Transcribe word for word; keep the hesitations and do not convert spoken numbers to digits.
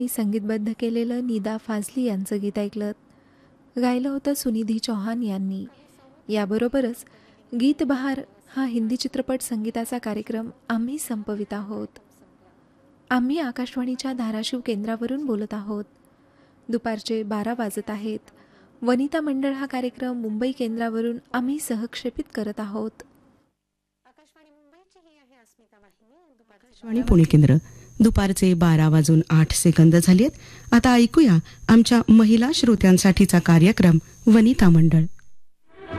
मी संगीतबद्ध केलेलं निदा फाजली यांचं गीत ऐकलं. गायलं होतं सुनिधी चौहान यांनी. याबरोबरच गीत बहार हा हिंदी चित्रपट संगीताचा कार्यक्रम आम्ही संपवित आहोत. आम्ही आकाशवाणीच्या धाराशिव केंद्रावरून बोलत आहोत. दुपारचे बारा वाजत आहेत. वनिता मंडळ हा कार्यक्रम मुंबई केंद्रावरून आम्ही सहक्षेपित करत आहोत. आकाशवाणी पुणे केंद्र. दुपारचे बारा वाजून आठ सेकंद झालेत. आता ऐकूया आमच्या महिला श्रोत्यांसाठीचा कार्यक्रम वनिता मंडळ.